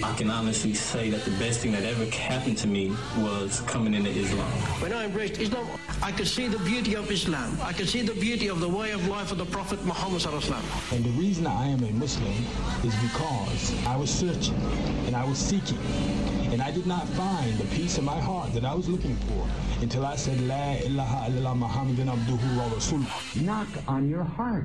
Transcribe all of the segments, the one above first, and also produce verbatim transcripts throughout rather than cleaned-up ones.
I can honestly say that the best thing that ever happened to me was coming into Islam. When I embraced Islam, I could see the beauty of Islam. I could see the beauty of the way of life of the Prophet Muhammad sallallahu alaihi wasallam. And the reason I am a Muslim is because I was searching and I was seeking. And I did not find the peace in my heart that I was looking for until I said, La ilaha illallah Muhammadan abduhu wa rasuluh. Knock on your heart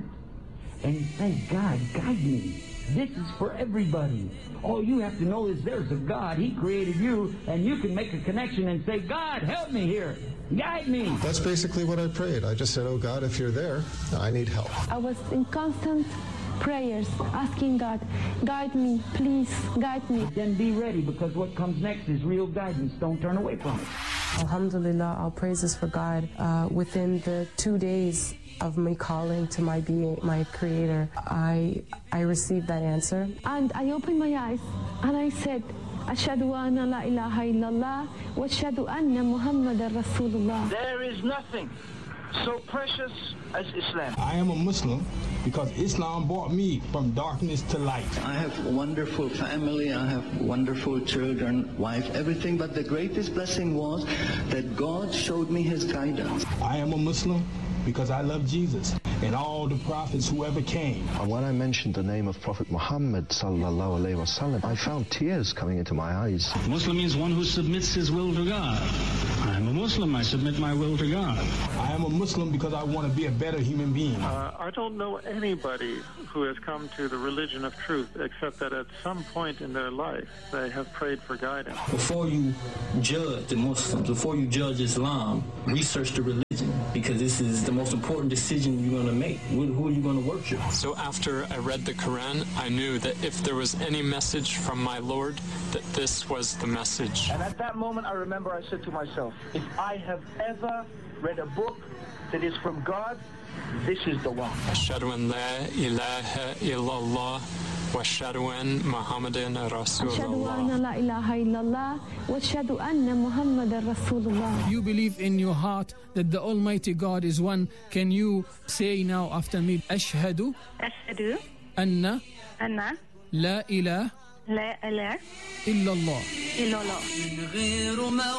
and say, God, guide me. This is for everybody. All you have to know is there's a God. He created you, and you can make a connection and say, God, help me here. Guide me. That's basically what I prayed. I just said, oh, God, if you're there, I need help. I was in constant prayers, asking God, guide me, please, guide me. Then be ready, because what comes next is real guidance. Don't turn away from it. Alhamdulillah, all praises for God. Uh, within the two days of me calling to my being, my creator, I I received that answer. And I opened my eyes and I said, Ashhadu anna la ilaha illallah wa ashhadu anna Muhammadan Rasulullah. There is nothing so precious as Islam. I am a Muslim because Islam brought me from darkness to light. I have a wonderful family, I have wonderful children, wife, everything, but the greatest blessing was that God showed me His guidance. I am a Muslim because I love Jesus and all the prophets who ever came. And when I mentioned the name of Prophet Muhammad sallallahu alaihi wasallam, I found tears coming into my eyes. Muslim means one who submits his will to God. I am a Muslim, I submit my will to God. I am a Muslim because I want to be a better human being. Uh, I don't know anybody who has come to the religion of truth except that at some point in their life they have prayed for guidance. Before you judge the Muslims, before you judge Islam, research the religion, because this is the most important decision you're going to make. Who are you going to worship? So after I read the Quran, I knew that if there was any message from my Lord, that this was the message. And at that moment, I remember I said to myself, if I have ever read a book that is from God, this is the one. Ashhadu an la ilaha illallah wa ashhadu an Muhammadan Rasulullah. Ashhadu anna la ilaha illallah wa ashhadu anna Muhammadan Rasulullah. You believe in your heart that the Almighty God is one. Can you say now after me, Ashhadu Ashhadu anna anna la ilaha لا إله إلا الله إلا الله من غير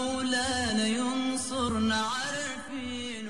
مولانا ينصرنا عارفين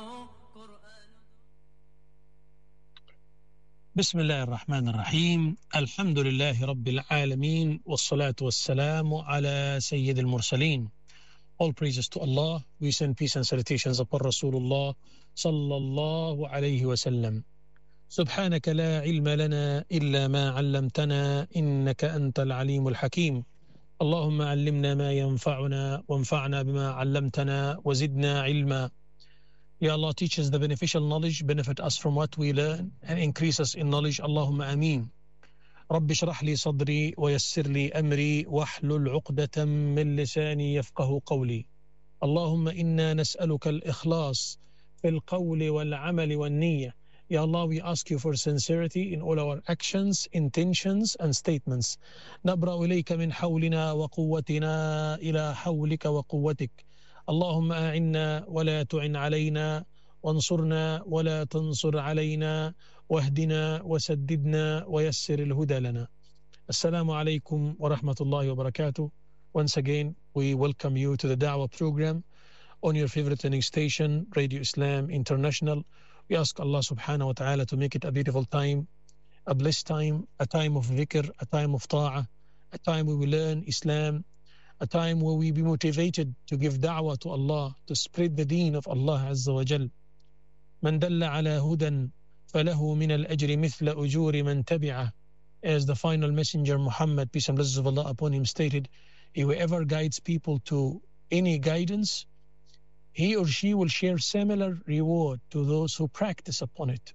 بسم الله الرحمن الرحيم الحمد لله رب العالمين والصلاة والسلام على سيد المرسلين. All praises to Allah. We send peace and salutations upon Rasulullah sallallahu alayhi wa sallam. سبحانك لا علم لنا إلا ما علمتنا إنك أنت العليم الحكيم. اللهم علمنا ما ينفعنا وانفعنا بما علمتنا وزدنا علما. Ya Allah, teach us the beneficial knowledge, benefit us from what we learn, and increase us in knowledge. Allahumma ameen. رب اشرح لي صدري ويسر لي أمري واحلل عقدة من لساني يفقه قولي. اللهم إنا نسألك الإخلاص في القول والعمل والنية. Ya Allah, we ask you for sincerity in all our actions, intentions, and statements. نبرأ إليك من حولنا وقوتنا إلى حولك وقوتك. اللهم أعنا ولا تعن علينا وانصرنا ولا تنصر علينا واهدنا وسددنا ويسر الهدى لنا. Assalamu alaikum wa rahmatullahi wa barakatuh. Once again, we welcome you to the Da'wah program on your favorite tuning station, Radio Islam International. We ask Allah subhanahu wa ta'ala to make it a beautiful time, a blessed time, a time of dhikr, a time of ta'ah, a time where we learn Islam, a time where we be motivated to give da'wah to Allah, to spread the deen of Allah Azza wa Jal. من دل على هدى فله من الأجر مثل أجور من تبعه. As the final messenger Muhammad, peace and blessings of Allah upon him, stated, whoever guides people to any guidance, he or she will share similar reward to those who practice upon it.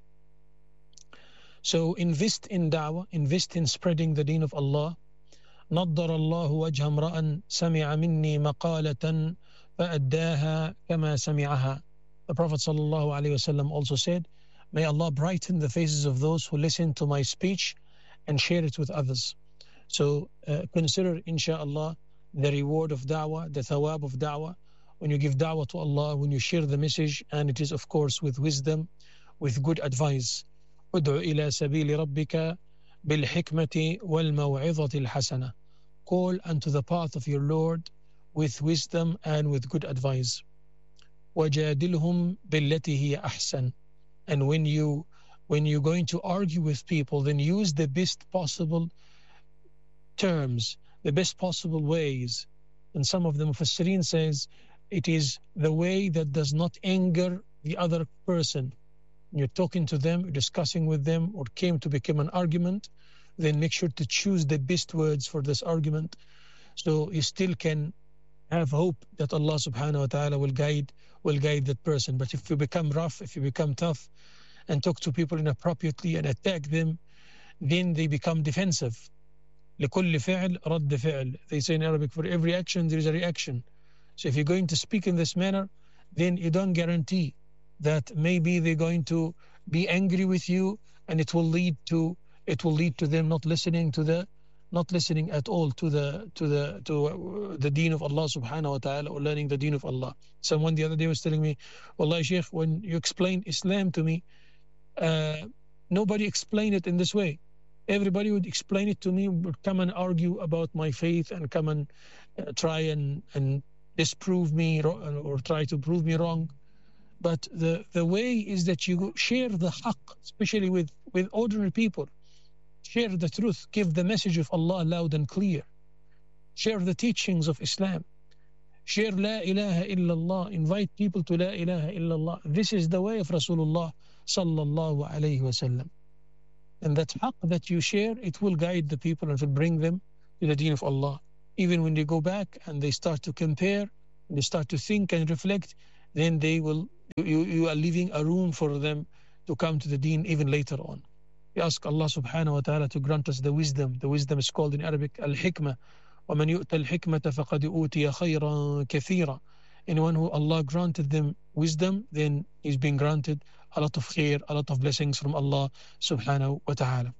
So invest in da'wah, invest in spreading the deen of Allah. نضر الله وجه امرأ سمع مني مقالة فأداها كما سمعها. The Prophet sallallahu alaihi wasallam also said, may Allah brighten the faces of those who listen to my speech and share it with others. So uh, consider, inshaAllah, the reward of da'wah, the thawab of da'wah, when you give da'wah to Allah, when you share the message, and it is, of course, with wisdom, with good advice. ادع إلى سبيل ربك بالحكمة والموعظة الحسنة. call unto the path of your Lord with wisdom and with good advice. وَجَادِلْهُمْ بِالَّتِي هِيَ أَحْسَنُ. And when you when you're going to argue with people, then use the best possible terms, the best possible ways. And some of the Mufassirin says it is the way that does not anger the other person. You're talking to them, discussing with them, or came to become an argument, then make sure to choose the best words for this argument, so you still can have hope that Allah subhanahu wa ta'ala will guide will guide that person. But if you become rough, if you become tough and talk to people inappropriately and attack them, then they become defensive. لكل فعل رد فعل. They say in Arabic, for every action there is a reaction. So if you're going to speak in this manner, then you don't guarantee that maybe they're going to be angry with you, and it will lead to it will lead to them not listening to the not listening at all to the to the to uh, the deen of Allah subhanahu wa ta'ala, or learning the deen of Allah. Someone the other day was telling me, Wallahi Sheikh, when you explained Islam to me, uh, nobody explained it in this way. Everybody would explain it to me, would come and argue about my faith and come and uh, try and, and disprove me or, or try to prove me wrong. But the, the way is that you share the haqq, especially with, with ordinary people. Share the truth, give the message of Allah loud and clear. Share the teachings of Islam. Share La ilaha illallah. Invite people to La ilaha illallah. This is the way of Rasulullah sallallahu alayhi wa sallam. And that haqq that you share, it will guide the people and will bring them to the deen of Allah. Even when they go back and they start to compare, and they start to think and reflect, then they will, you, you are leaving a room for them to come to the deen even later on. We ask Allah subhanahu wa ta'ala to grant us the wisdom. The wisdom is called in Arabic al-hikmah. وَمَنْ يُؤْتَ الْحِكْمَةَ فَقَدْ أُوتِيَ خَيْرًا كَثِيرًا. Anyone who Allah granted them wisdom, then he's been granted a lot of khair, a lot of blessings from Allah subhanahu wa ta'ala.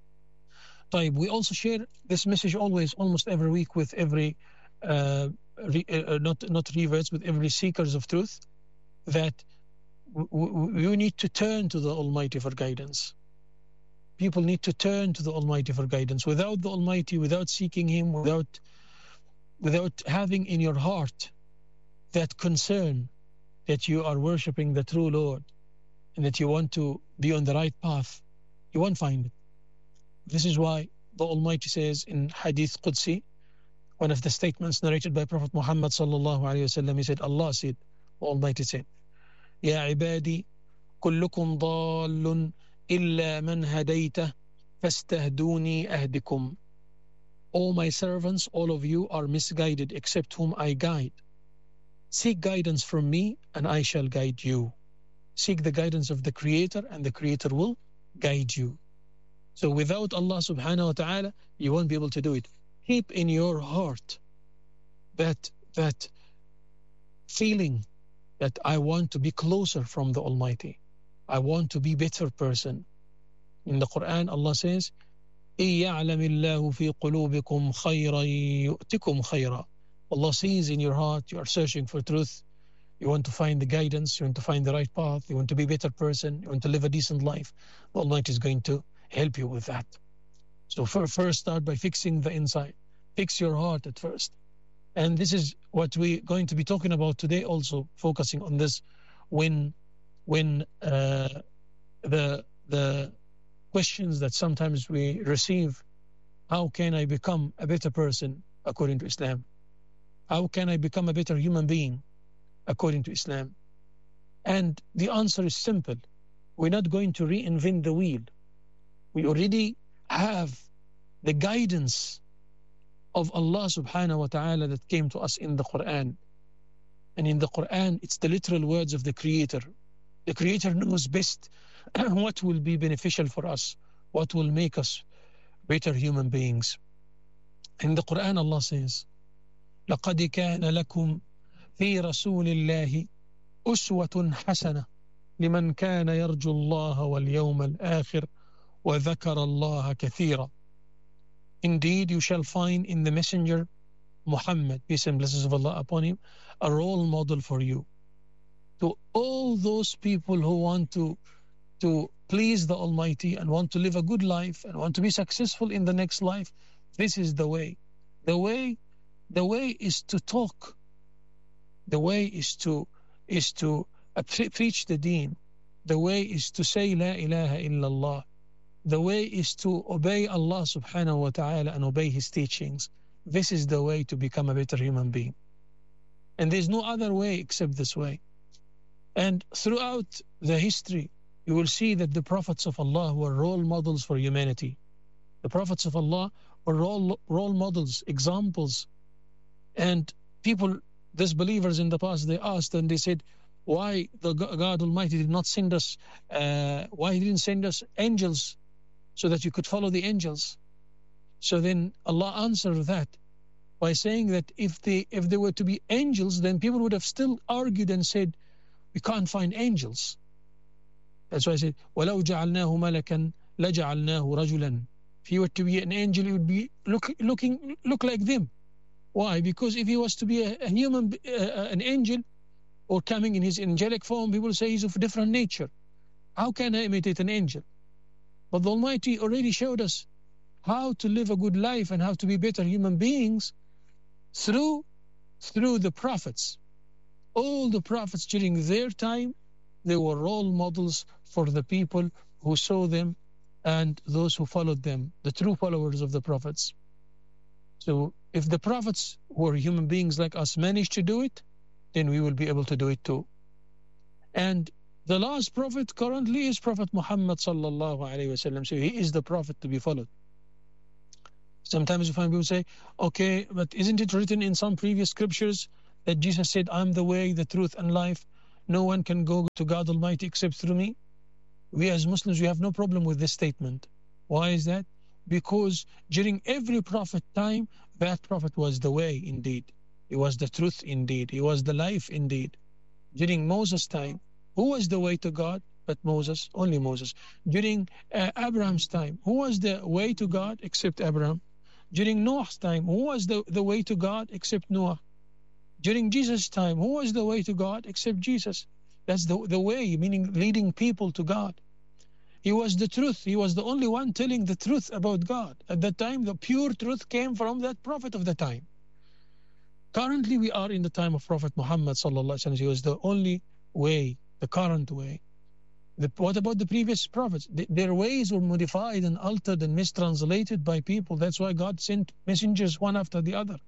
طيب, we also share this message always, almost every week, with every uh, re, uh, not not reverts, with every seekers of truth, that w- w- you need to turn to the Almighty for guidance. People need to turn to the Almighty for guidance. Without the Almighty, without seeking Him, without without having in your heart that concern that you are worshipping the true Lord and that you want to be on the right path, you won't find it. This is why the Almighty says in Hadith Qudsi, one of the statements narrated by Prophet Muhammad sallallahu alayhi wa sallam, he said, Allah said, the Almighty said, Ya ibadi, kullukum dallun illa man hadayta fastahduni ahdikum. All my servants, all of you are misguided except whom I guide. Seek guidance from me and I shall guide you. Seek the guidance of the Creator and the Creator will guide you. So without Allah subhanahu wa ta'ala, you won't be able to do it. Keep in your heart that that feeling that I want to be closer from the Almighty. I want to be a better person. In the Quran, Allah says, إِن يَعْلَمِ اللَّهُ فِي قُلُوبِكُمْ خَيْرًا يُؤْتِكُمْ خَيْرًا. Allah sees in your heart, you are searching for truth. You want to find the guidance, you want to find the right path, you want to be a better person, you want to live a decent life. The Almighty is going to help you with that. So first start by fixing the inside. Fix your heart at first. And this is what we're going to be talking about today, also focusing on this when when uh, the the questions that sometimes we receive, how can I become a better person according to Islam? How can I become a better human being according to Islam? And the answer is simple. We're not going to reinvent the wheel. We already have the guidance of Allah subhanahu wa ta'ala that came to us in the Quran. And in the Quran, it's the literal words of the Creator. The Creator knows best what will be beneficial for us, what will make us better human beings. In the Quran, Allah says, لَقَدْ كَانَ لَكُمْ فِي رَسُولِ اللَّهِ أُسْوَةٌ حَسَنَةٌ لِمَنْ كَانَ يَرْجُو اللَّهَ وَالْيَوْمَ الْآخِرَ وَذَكَرَ اللَّهَ كَثِيرًا. Indeed, you shall find in the Messenger, Muhammad, peace and blessings of Allah upon him, a role model for you. To all those people who want to, to please the Almighty and want to live a good life and want to be successful in the next life, this is the way The way, the way is to talk. The way is to is to uh, pre- preach the deen. The way is to say La ilaha illallah. The way is to obey Allah subhanahu wa ta'ala and obey His teachings. This is the way to become a better human being. And there's no other way except this way. And throughout the history, you will see that the prophets of Allah were role models for humanity. The prophets of Allah were role, role models, examples. And people, disbelievers in the past, they asked and they said, why the God Almighty did not send us, uh, why He didn't send us angels so that you could follow the angels? So then Allah answered that by saying that if they if there were to be angels, then people would have still argued and said, we can't find angels. That's why I said, وَلَوْ جَعَلْنَاهُ مَلَكًا لَجَعَلْنَاهُ رَجُلًا. If he were to be an angel, he would be look, looking look like them. Why? Because if he was to be a, a human, uh, an angel, or coming in his angelic form, people say he's of different nature. How can I imitate an angel? But the Almighty already showed us how to live a good life and how to be better human beings through through the prophets. All the prophets during their time, they were role models for the people who saw them and those who followed them, the true followers of the prophets. So if the prophets who are human beings like us managed to do it, then we will be able to do it too. And the last prophet currently is Prophet Muhammad sallallahu alaihi wasallam. So he is the prophet to be followed. Sometimes you find people say, okay, but isn't it written in some previous scriptures that Jesus said, I'm the way, the truth, and life. No one can go to God Almighty except through me. We as Muslims, we have no problem with this statement. Why is that? Because during every prophet time, that prophet was the way indeed. He was the truth indeed. He was the life indeed. During Moses' time, who was the way to God but Moses? Only Moses. During uh, Abraham's time, who was the way to God except Abraham? During Noah's time, who was the, the way to God except Noah? During Jesus' time, who was the way to God except Jesus? That's the, the way, meaning leading people to God. He was the truth. He was the only one telling the truth about God. At that time, the pure truth came from that prophet of the time. Currently, we are in the time of Prophet Muhammad sallallahu alaihi wasallam. He was the only way, the current way. The, what about the previous prophets? The, their ways were modified and altered and mistranslated by people. That's why God sent messengers one after the other.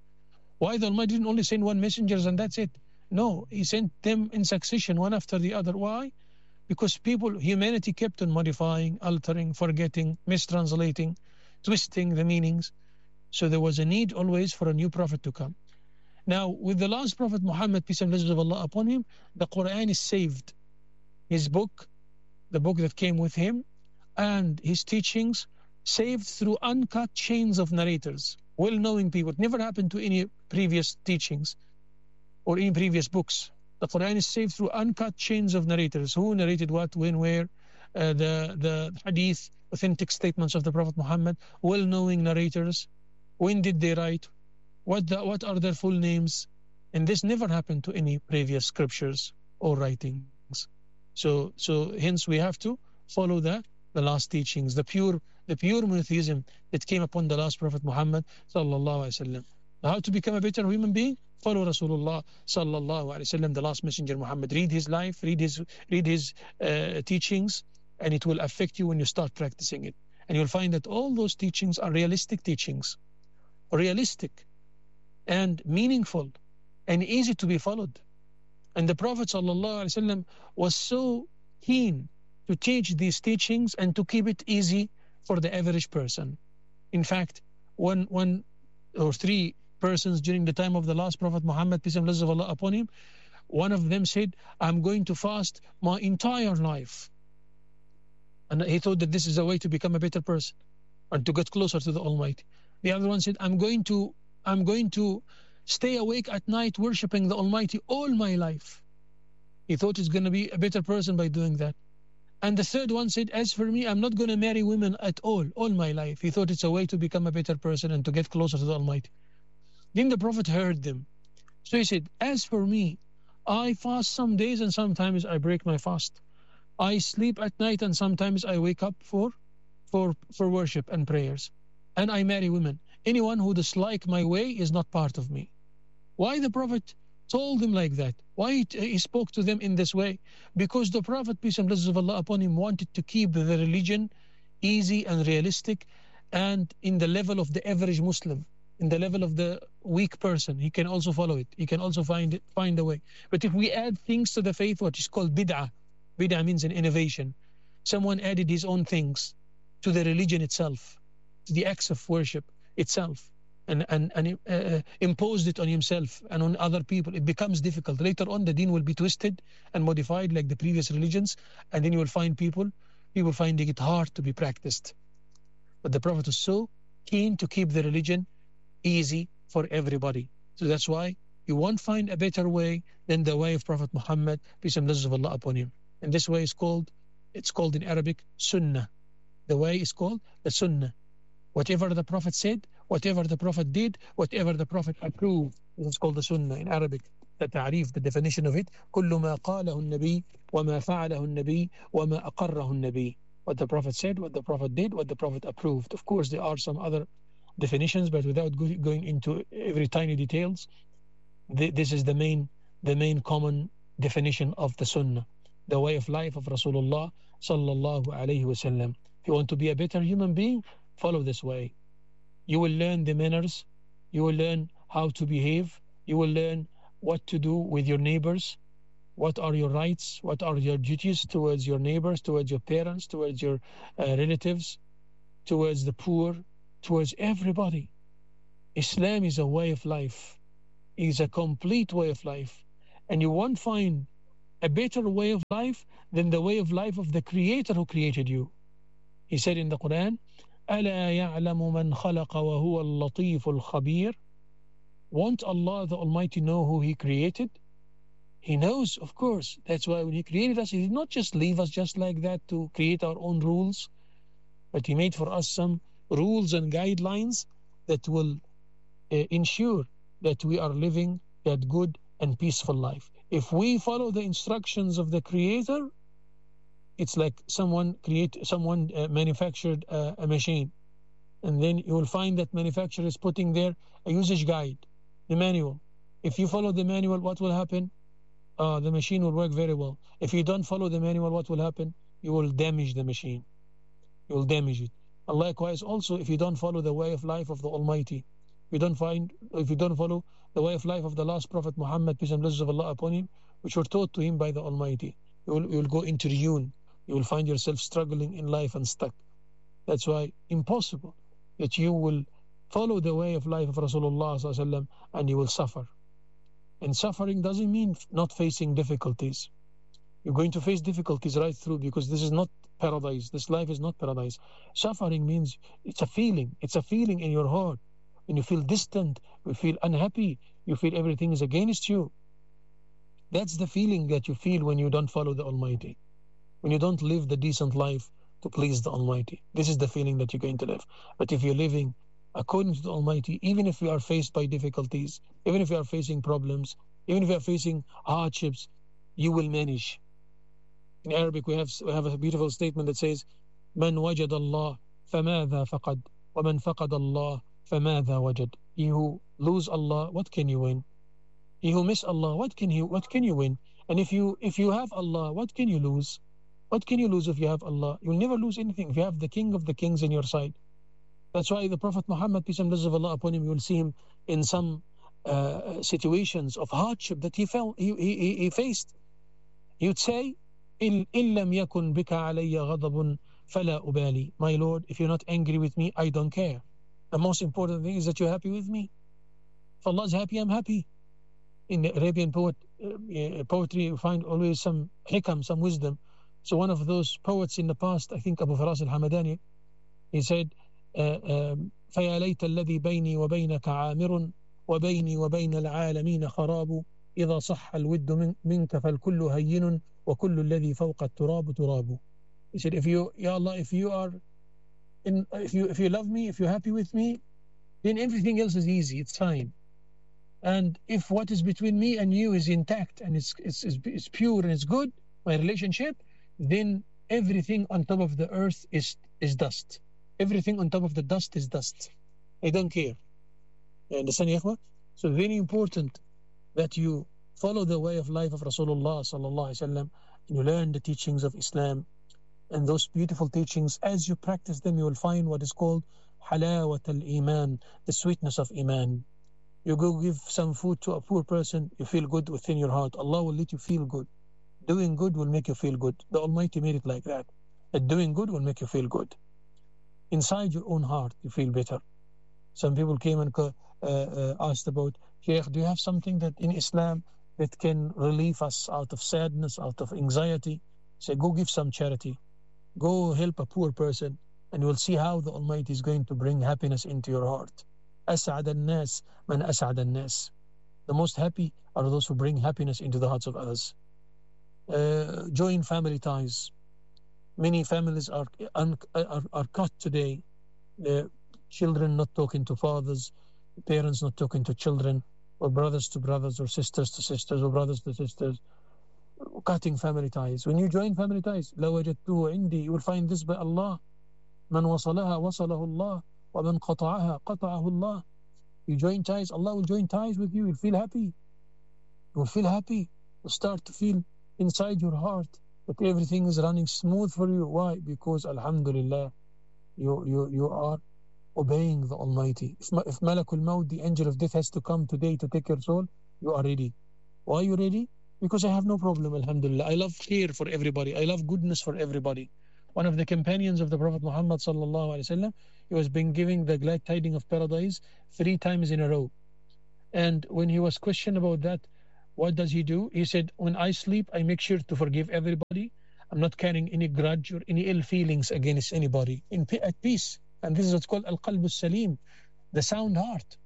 Why the Almighty didn't only send one messenger and that's it? No, He sent them in succession, one after the other. Why? Because people, humanity kept on modifying, altering, forgetting, mistranslating, twisting the meanings. So there was a need always for a new prophet to come. Now, with the last prophet Muhammad, peace and blessings of Allah upon him, the Quran is saved. His book, the book that came with him, and his teachings, saved through uncut chains of narrators, well-knowing people. It never happened to any previous teachings or any previous books. The Quran is saved through uncut chains of narrators. Who narrated what, when, where, uh, the, the hadith, authentic statements of the Prophet Muhammad, well-knowing narrators. When did they write? What, the, what are their full names? And this never happened to any previous scriptures or writings. So, so hence we have to follow the, the last teachings, the pure, the pure monotheism that came upon the last Prophet Muhammad sallallahu alaihi wasallam. How to become a better human being? Follow Rasulullah sallallahu alaihi wasallam, the last messenger Muhammad. Read his life, read his, read his uh, teachings, and it will affect you when you start practicing it. And you'll find that all those teachings are realistic teachings, realistic and meaningful and easy to be followed. And the Prophet ﷺ was so keen to teach these teachings and to keep it easy for the average person. In fact, one, one or three persons during the time of the last Prophet Muhammad, peace and blessings of Allah upon him, one of them said, I'm going to fast my entire life. And he thought that this is a way to become a better person and to get closer to the Almighty. The other one said, I'm going to, I'm going to stay awake at night worshipping the Almighty all my life. He thought he's going to be a better person by doing that. And the third one said, as for me, I'm not going to marry women at all, all my life. He thought it's a way to become a better person and to get closer to the Almighty. Then the Prophet heard them. So he said, as for me, I fast some days and sometimes I break my fast. I sleep at night and sometimes I wake up for, for, for worship and prayers. And I marry women. anyone who dislikes my way is not part of me. Why the Prophet told them like that? Why he spoke to them in this way? Because the Prophet, peace and blessings of Allah upon him, wanted to keep the religion easy and realistic and in the level of the average Muslim, in the level of the weak person. He can also follow it. He can also find it, find a way. But if we add things to the faith, what is called bid'ah, bid'ah means an innovation. Someone added his own things to the religion itself, to the acts of worship itself, and, and, and uh, imposed it on himself and on other people. It becomes difficult. Later on, the deen will be twisted and modified like the previous religions, and then you will find people, people finding it hard to be practiced. But the Prophet was so keen to keep the religion easy for everybody. So that's why you won't find a better way than the way of Prophet Muhammad, peace and blessings of Allah upon him. And this way is called, it's called in Arabic, Sunnah. The way is called the Sunnah. Whatever the Prophet said, whatever the Prophet did, whatever the Prophet approved, this is called the Sunnah in Arabic. The ta'rif, the definition of it, كل ما قاله النبي وما فعله النبي وما أقره النبي. What the Prophet said, what the Prophet did, what the Prophet approved. Of course, there are some other definitions, but without go going into every tiny details, th this is the main, the main common definition of the Sunnah, the way of life of Rasulullah sallallahu alayhi wasallam. If you want to be a better human being, follow this way. You will learn the manners, you will learn how to behave, you will learn what to do with your neighbors, what are your rights, what are your duties towards your neighbors, towards your parents, towards your uh, relatives, towards the poor, towards everybody. Islam is a way of life. It is a complete way of life. And you won't find a better way of life than the way of life of the Creator who created you. He said in the Quran, أَلَا يَعْلَمُ مَنْ خَلَقَ وَهُوَ اللَّطِيفُ الْخَبِيرُ. Won't Allah the Almighty know who He created? He knows, of course. That's why when He created us, He did not just leave us just like that to create our own rules, but He made for us some rules and guidelines that will uh, ensure that we are living that good and peaceful life. If we follow the instructions of the Creator, it's like someone create, someone uh, manufactured uh, a machine, and then you will find that manufacturer is putting there a usage guide, the manual. If you follow the manual, what will happen? Uh, the machine will work very well. If you don't follow the manual, what will happen? You will damage the machine. You will damage it. And likewise, also, if you don't follow the way of life of the Almighty, you don't find, if you don't follow the way of life of the last Prophet Muhammad, peace and blessings of Allah upon him, which were taught to him by the Almighty, you will, you will go into ruin. You will find yourself struggling in life and stuck. That's why impossible that you will follow the way of life of Rasulullah sallallahu alaihi wasallam and you will suffer. And suffering doesn't mean not facing difficulties. You're going to face difficulties right through, because this is not paradise. This life is not paradise. Suffering means it's a feeling. It's a feeling in your heart. When you feel distant, you feel unhappy, you feel everything is against you. That's the feeling that you feel when you don't follow the Almighty, when you don't live the decent life to please the Almighty. This is the feeling that you're going to live. But if you're living according to the Almighty, even if you are faced by difficulties, even if you are facing problems, even if you are facing hardships, you will manage. In Arabic, we have we have a beautiful statement that says, "Man wajad Allah, فماذا فقد, ومن فقد Allah, فماذا wajad." He who lose Allah, what can you win? He who miss Allah, what can you what can you win? And if you if you have Allah, what can you lose? What can you lose if you have Allah? You'll never lose anything if you have the King of the Kings in your side. That's why the Prophet Muhammad, peace and blessings of Allah upon him, you will see him in some uh, situations of hardship that he felt he, he, he faced. He would say, إِن لَمْ يَكُنْ بِكَ عَلَيَّ غَضَبٌ فَلَا أُبَالِي. My Lord, if you're not angry with me, I don't care. The most important thing is that you're happy with me. If Allah is happy, I'm happy. In the Arabian poet, uh, poetry, you find always some hikam, some wisdom. So one of those poets in the past, I think Abu Faras al-Hamadani, he said, فَيَا لَيْتَ الَّذِي بَيْنِي وَبَيْنَكَ عَامِرٌ وَبَيْنِي وَبَيْنَ الْعَالَمِينَ خَرَابُ إِذَا صَحَّ الْوِدُّ مِنْكَ فَالْكُلُّ هَيِّنٌ وَكُلُّ الَّذِي فَوْقَ التُّرَابُ تُرَابُ. He said, if you, Ya Allah, if you are, in, if you if you love me, if you're happy with me, then everything else is easy, it's fine. And if what is between me and you is intact and it's it's, it's, it's pure and it's good, my relationship, then everything on top of the earth is is dust. Everything on top of the dust is dust. I don't care. You understand, ya ikhwa? So very important that you follow the way of life of Rasulullah sallallahu alaihi wasallam, and you learn the teachings of Islam. And those beautiful teachings, as you practice them, you will find what is called halawat al-iman, the sweetness of iman. You go give some food to a poor person, you feel good within your heart. Allah will let you feel good. Doing good will make you feel good. The Almighty made it like that. That doing good will make you feel good. Inside your own heart, you feel better. Some people came and uh, uh, asked about, Sheikh, do you have something that in Islam that can relieve us out of sadness, out of anxiety? Say, go give some charity. Go help a poor person, and you will see how the Almighty is going to bring happiness into your heart. أسعد الناس من أسعد الناس. The most happy are those who bring happiness into the hearts of others. Uh, join family ties. Many families are, are, are cut today. The children not talking to fathers, parents not talking to children, or brothers to brothers, or sisters to sisters, or brothers to sisters. Cutting family ties. When you join family ties, لَوَجَدْتُهُ عِنْدِي, you will find this by Allah. مَنْ وَصَلَهَا وَصَلَهُ اللَّهُ وَمَنْ قَطَعَهَا قَطَعَهُ اللَّهُ. You join ties, Allah will join ties with you. You'll feel happy. You will feel happy. You'll start to feel inside your heart that everything is running smooth for you. Why? Because Alhamdulillah, you, you, you are obeying the Almighty. If, if Malakul Maut, the angel of death, has to come today to take your soul, you are ready. Why are you ready? Because I have no problem, Alhamdulillah. I love care for everybody. I love goodness for everybody. One of the companions of the Prophet Muhammad sallallahu alaihi wasallam, he was been giving the glad tidings of paradise three times in a row. And when he was questioned about that, what does he do? He said, when I sleep, I make sure to forgive everybody. I'm not carrying any grudge or any ill feelings against anybody. In, at peace. And this is what's called al-qalb al-salim, the sound heart.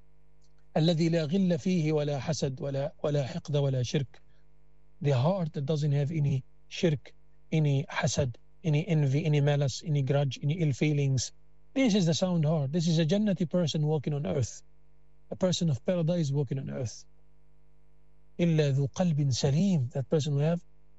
الذي لا غل فيه ولا حسد ولا ولا حقد ولا شرك. The heart that doesn't have any shirk, any hasad, any envy, any malice, any grudge, any ill feelings. This is the sound heart. This is a Jannati person walking on earth. A person of paradise walking on earth. إِلَّا ذُو قَلْبٍ سَلِيمٍ. That person will have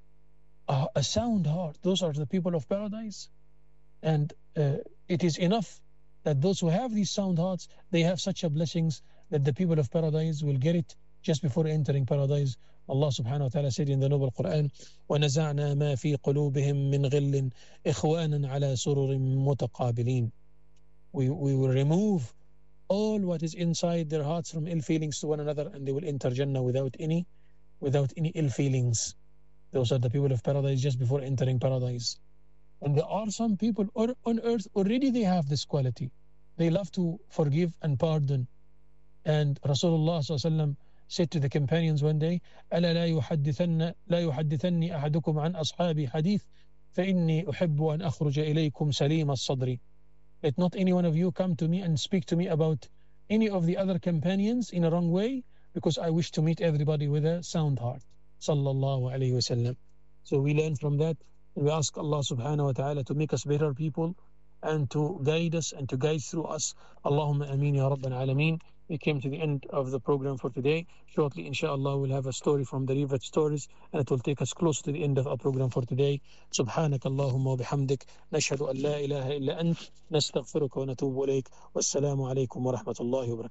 a, a sound heart. Those are the people of paradise. And uh, it is enough that those who have these sound hearts, they have such a blessings that the people of paradise will get it just before entering paradise. Allah subhanahu wa ta'ala said in the Noble Quran, وَنَزَعْنَا مَا فِي قُلُوبِهِم مِّنْ غِلٍّ إِخْوَانًا عَلَى سُرُرٍ مُتَقَابِلِينَ. We, we will remove all what is inside their hearts from ill feelings to one another, and they will enter Jannah without any, without any ill feelings. Those are the people of paradise just before entering paradise. And there are some people on earth already they have this quality. They love to forgive and pardon. And Rasulullah sallallahu alaihi wasallam said to the companions one day, ألا لا يحدثن لا يحدثني أحدكم عن أصحابي حديث فإني أحب أن أخرج إليكم سليم الصدر. Let not any one of you come to me and speak to me about any of the other companions in a wrong way, because I wish to meet everybody with a sound heart. Sallallahu alayhi wa sallam. So we learn from that, and we ask Allah subhanahu wa ta'ala to make us better people and to guide us and to guide through us. Allahumma ameen ya rabbal alameen. We came to the end of the program for today. Shortly, inshallah, we'll have a story from the Rivet Stories, and it will take us close to the end of our program for today. Subhanak Allahumma wa bihamdik. Nashhadu an la ilaha illa ant. Nastaghfiruka wa natubu ilayk. Wassalamu alaykum wa rahmatullahi wa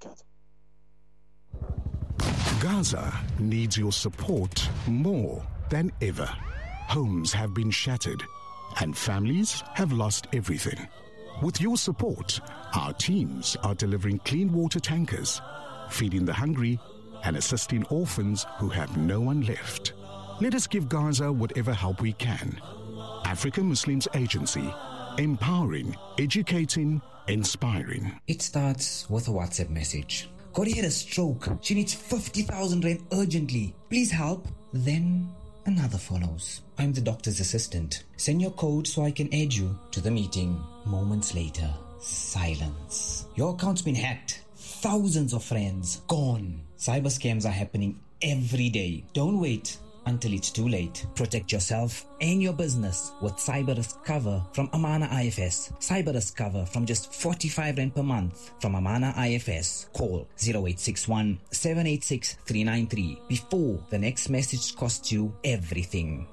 barakatuh. Gaza needs your support more than ever. Homes have been shattered, and families have lost everything. With your support, our teams are delivering clean water tankers, feeding the hungry, and assisting orphans who have no one left. Let us give Gaza whatever help we can. African Muslims Agency, empowering, educating, inspiring. It starts with a WhatsApp message. Corey had a stroke. She needs fifty thousand rand urgently. Please help. Then another follows. I'm the doctor's assistant. Send your code so I can add you to the meeting. Moments later, silence. Your account's been hacked. Thousands of friends gone. Cyber scams are happening every day. Don't wait until it's too late. Protect yourself and your business with cyber risk cover from Amana I F S. Cyber risk cover from just forty-five rand per month from Amana I F S. Call zero eight six one, seven eight six, three nine three before the next message costs you everything.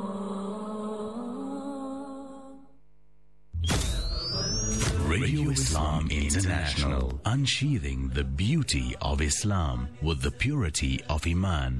Radio Islam. Islam International, unsheathing the beauty of Islam with the purity of Iman.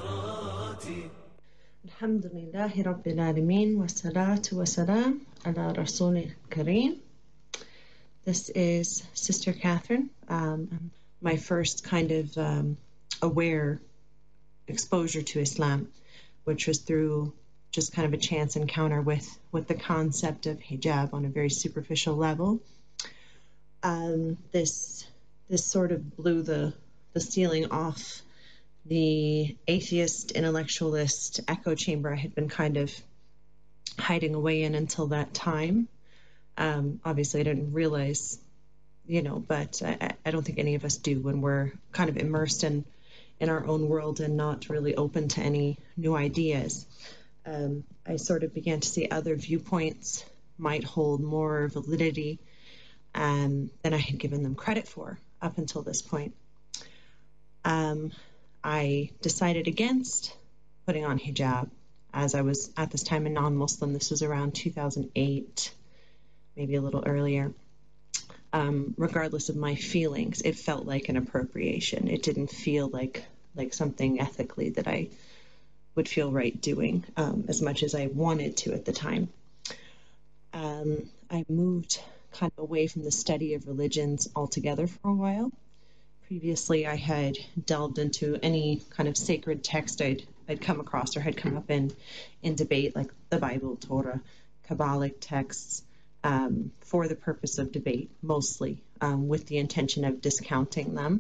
Alhamdulillahi Rabbil Alameen, wa salatu wa salam ala Rasulil Kareem. This is Sister Catherine. Um, my first kind of um, aware exposure to Islam, which was through just kind of a chance encounter with, with the concept of hijab on a very superficial level. Um, this this sort of blew the, the ceiling off the atheist, intellectualist echo chamber I had been kind of hiding away in until that time. Um, obviously, I didn't realize, you know, but I, I don't think any of us do when we're kind of immersed in, in our own world and not really open to any new ideas. Um, I sort of began to see other viewpoints might hold more validity um, than I had given them credit for up until this point. Um, I decided against putting on hijab, as I was at this time a non-Muslim. This was around two thousand eight, maybe a little earlier. Um, regardless of my feelings, it felt like an appropriation. It didn't feel like like something ethically that I would feel right doing, um, as much as I wanted to at the time. Um, I moved kind of away from the study of religions altogether for a while. Previously, I had delved into any kind of sacred text I'd, I'd come across or had come up in, in debate, like the Bible, Torah, Kabbalic texts, um, for the purpose of debate, mostly, um, with the intention of discounting them.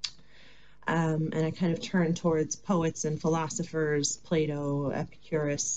Um, and I kind of turned towards poets and philosophers, Plato, Epicurus,